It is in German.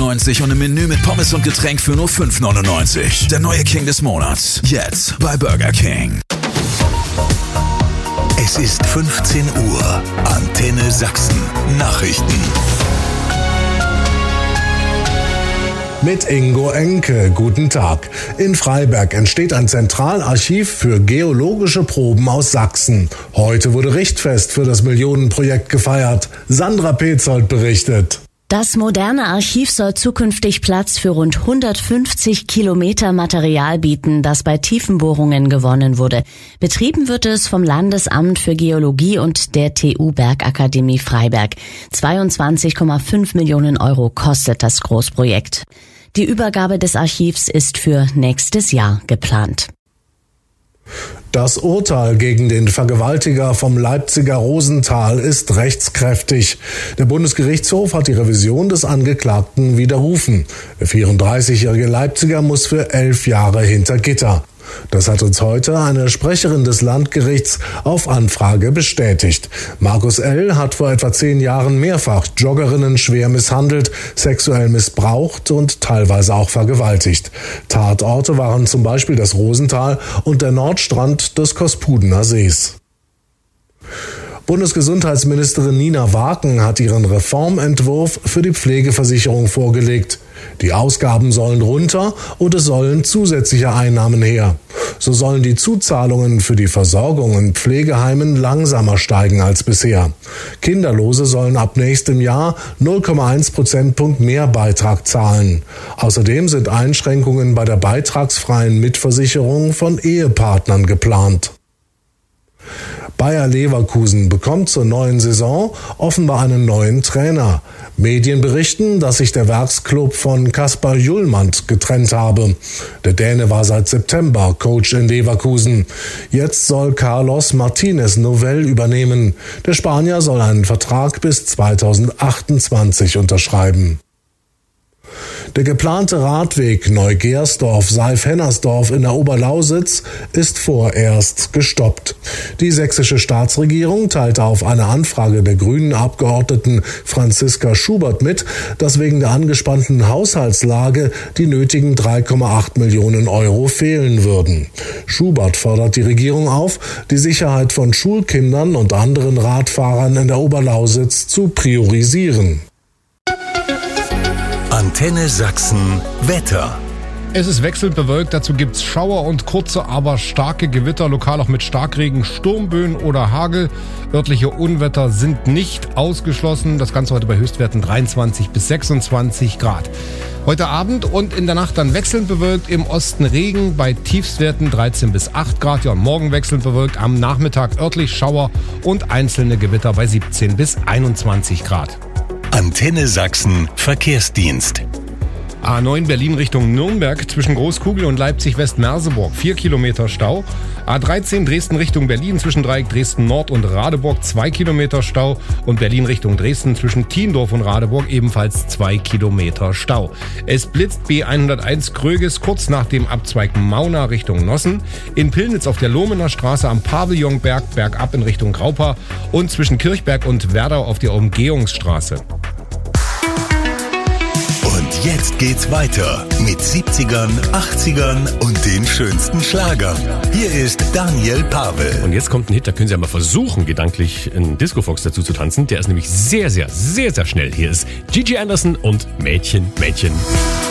6,99 und im Menü mit Pommes und Getränk für nur 5,99. Der neue King des Monats. Jetzt bei Burger King. Es ist 15 Uhr. Antenne Sachsen. Nachrichten. Mit Ingo Enke. Guten Tag. In Freiberg entsteht ein Zentralarchiv für geologische Proben aus Sachsen. Heute wurde Richtfest für das Millionenprojekt gefeiert. Sandra Petzold berichtet. Das moderne Archiv soll zukünftig Platz für rund 150 Kilometer Material bieten, das bei Tiefenbohrungen gewonnen wurde. Betrieben wird es vom Landesamt für Geologie und der TU Bergakademie Freiberg. 22,5 Millionen Euro kostet das Großprojekt. Die Übergabe des Archivs ist für nächstes Jahr geplant. Das Urteil gegen den Vergewaltiger vom Leipziger Rosenthal ist rechtskräftig. Der Bundesgerichtshof hat die Revision des Angeklagten widerrufen. Der 34-jährige Leipziger muss für 11 Jahre hinter Gitter. Das hat uns heute eine Sprecherin des Landgerichts auf Anfrage bestätigt. Markus L. hat vor etwa 10 Jahren mehrfach Joggerinnen schwer misshandelt, sexuell missbraucht und teilweise auch vergewaltigt. Tatorte waren zum Beispiel das Rosenthal und der Nordstrand des Kospudener Sees. Bundesgesundheitsministerin Nina Waken hat ihren Reformentwurf für die Pflegeversicherung vorgelegt. Die Ausgaben sollen runter und es sollen zusätzliche Einnahmen her. So sollen die Zuzahlungen für die Versorgung in Pflegeheimen langsamer steigen als bisher. Kinderlose sollen ab nächstem Jahr 0,1 Prozentpunkt mehr Beitrag zahlen. Außerdem sind Einschränkungen bei der beitragsfreien Mitversicherung von Ehepartnern geplant. Bayer Leverkusen bekommt zur neuen Saison offenbar einen neuen Trainer. Medien berichten, dass sich der Werksclub von Kaspar Hjulmand getrennt habe. Der Däne war seit September Coach in Leverkusen. Jetzt soll Carlos Martinez Novell übernehmen. Der Spanier soll einen Vertrag bis 2028 unterschreiben. Der geplante Radweg Neugersdorf-Seif-Hennersdorf in der Oberlausitz ist vorerst gestoppt. Die sächsische Staatsregierung teilte auf eine Anfrage der grünen Abgeordneten Franziska Schubert mit, dass wegen der angespannten Haushaltslage die nötigen 3,8 Millionen Euro fehlen würden. Schubert fordert die Regierung auf, die Sicherheit von Schulkindern und anderen Radfahrern in der Oberlausitz zu priorisieren. Antenne Sachsen Wetter. Es ist wechselnd bewölkt, dazu gibt's Schauer und kurze, aber starke Gewitter, lokal auch mit Starkregen, Sturmböen oder Hagel. Örtliche Unwetter sind nicht ausgeschlossen. Das Ganze heute bei Höchstwerten 23 bis 26 Grad. Heute Abend und in der Nacht dann wechselnd bewölkt, im Osten Regen, bei Tiefstwerten 13 bis 8 Grad. Ja, und morgen wechselnd bewölkt, am Nachmittag örtlich Schauer und einzelne Gewitter bei 17 bis 21 Grad. Antenne Sachsen Verkehrsdienst. A9 Berlin Richtung Nürnberg zwischen Großkugel und Leipzig-West-Merseburg 4 Kilometer Stau. A13 Dresden Richtung Berlin zwischen Dreieck Dresden Nord und Radeburg 2 Kilometer Stau. Und Berlin Richtung Dresden zwischen Thiendorf und Radeburg ebenfalls 2 Kilometer Stau. Es blitzt B101 Kröges kurz nach dem Abzweig Mauna Richtung Nossen. In Pillnitz auf der Lohmener Straße am Pavillonberg bergab in Richtung Graupa und zwischen Kirchberg und Werdau auf der Umgehungsstraße. Und jetzt geht's weiter mit 70ern, 80ern und den schönsten Schlagern. Hier ist Daniel Pavel. Und jetzt kommt ein Hit, da können Sie ja mal versuchen, gedanklich einen Disco-Fox dazu zu tanzen. Der ist nämlich sehr, sehr, sehr, sehr schnell. Hier ist Gigi Anderson und Mädchen, Mädchen.